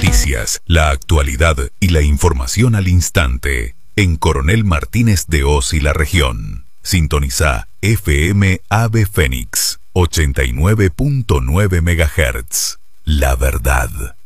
noticias, la actualidad y la información al instante. En Coronel Martínez de Oz y la región. Sintoniza FM Ave Fénix 89.9 MHz. La verdad.